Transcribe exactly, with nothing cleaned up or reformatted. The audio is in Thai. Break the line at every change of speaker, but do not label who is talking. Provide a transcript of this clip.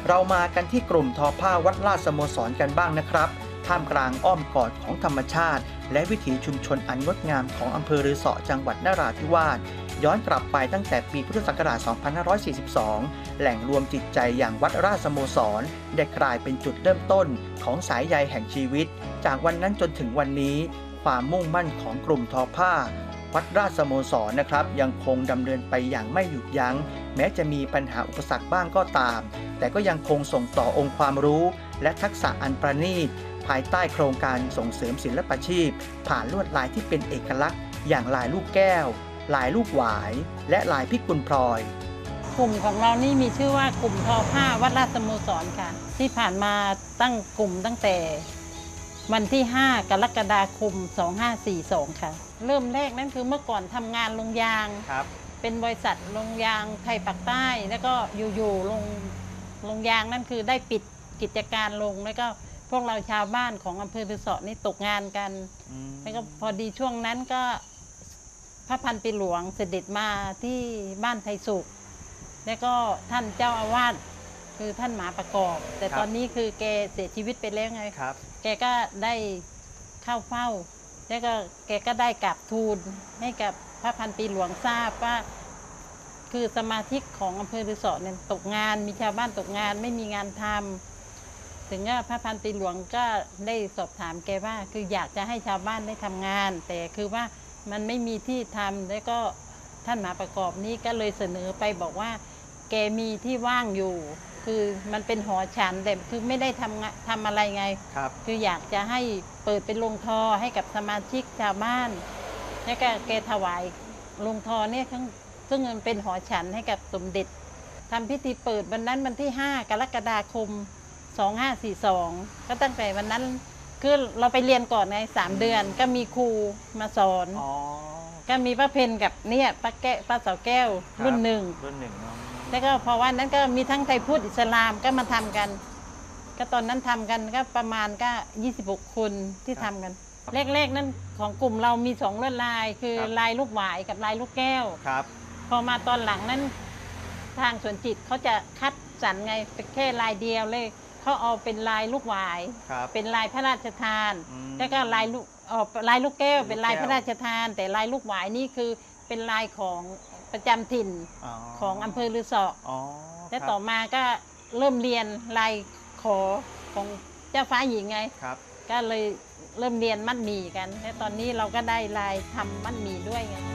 เรามากันที่กลุ่มทอผ้าวัดลาดสโมสรกันบ้างนะครับท่ามกลางอ้อมกอดของธรรมชาติและวิถีชุมชนอันงดงามของอำเภอรือเสาะจังหวัดนราธิวาสย้อนกลับไปตั้งแต่ปีพุทธศักราช สองพันห้าร้อยสี่สิบสอง แหล่งรวมจิตใจอย่างวัดราชสโมสรได้กลายเป็นจุดเริ่มต้นของสายใยแห่งชีวิตจากวันนั้นจนถึงวันนี้ความมุ่งมั่นของกลุ่มทอผ้าวัดราชสโมสรนะครับยังคงดำเนินไปอย่างไม่หยุดยัง้งแม้จะมีปัญหาอุปสรรคบ้างก็ตามแต่ก็ยังคงส่งต่อองค์ความรู้และทักษะอันประณีตภายใต้โครงการส่งเสริมศิลปาชีพผ่านลวดลายที่เป็นเอกลักษณ์อย่างลายลูกแก้วลายลูกหวายและลายพิกุลพลอย
กลุ่มของเรานี่มีชื่อว่ากลุ่มทอผ้าวัดราชสโมสรค่ะที่ผ่านมาตั้งกลุ่มตั้งแต่วันที่ห้ากรกฎาคมสองพันห้าร้อยสี่สิบสองค่ะเริ่มแรกนั่นคือเมื่อก่อนทำงานโรงยางครับเป็นบริษัทโรงยางไทยปากใต้แล้วก็อยู่ๆโรงโรงยางนั่นคือได้ปิดกิจการลงแล้วก็พวกเราชาวบ้านของอำเภอรือเสาะนี่ตกงานกันแล้วก็พอดีช่วงนั้นก็พระพันปีหลวงเสด็จมาที่บ้านไทยสุขแล้วก็ท่านเจ้าอาวาสคือท่านหมาประกอบแต่ตอนนี้คือแกเสียชีวิตไปแล้วไงครับแกก็ได้เข้าเฝ้าแล้วก็แกก็ได้กราบทูลให้กับพระพันปีหลวงทราบว่าคือสมาชิกของอำเภอรือเสาะเนี่ยตกงานมีชาวบ้านตกงานไม่มีงานทำถึงว่าพระพันปีหลวงก็ได้สอบถามแกว่าคืออยากจะให้ชาวบ้านได้ทำงานแต่คือว่ามันไม่มีที่ทำแล้วก็ท่านหมาประกอบนี้ก็เลยเสนอไปบอกว่าแกมีที่ว่างอยู่คือมันเป็นหอฉันแต่คือไม่ได้ทำทำอะไรไงครับคืออยากจะให้เปิดเป็นโรงทอให้กับสมาชิกชาวบ้านแล้วก็แกถวายโรงทอเนี่ยซึ่งมันเป็นหอฉันให้กับสมเด็จทำพิธีเปิดวันนั้นวันที่ห้ากรกฎาคมสองพันห้าร้อยสี่สิบสองก็ตั้งแต่วันนั้นคือเราไปเรียนก่อนไงสามเดือนก็มีครูมาสอนก็มีป้าเพนกับเนี่ยป้าแก้ป้าสาวแก้วรุ่นหนึ่งรุ่นหนึ่งแล้วก็พอวันนั้นก็มีทั้งไทยพุทธอิสลามก็มาทำกันก็ตอนนั้นทำกันก็ประมาณก็ยี่สิบหกคนที่ทำกันแรกๆนั้นของกลุ่มเรามีสองลวดลายคือลายลูกหวายกับลายลูกแก้วครับพอมาตอนหลังนั้นทางสวนจิตเขาจะคัดสรรไงเป็นแค่ลายเดียวเลยเขาเอาเป็นลายลูกหวายเป็นลายพระราชทานแล้วก็ลายลูกออกลายลูกแก้วเป็นลายพระราชทานแต่ลายลูกหวายนี่คือเป็นลายของประจำถิ่นของอำเภอรือเสาะและต่อมาก็เริ่มเรียนลายขอของเจ้าฟ้าหญิงไงก็เลยเริ่มเรียนมัดหมี่กันและตอนนี้เราก็ได้ลายทำมัดหมี่ด้วยไง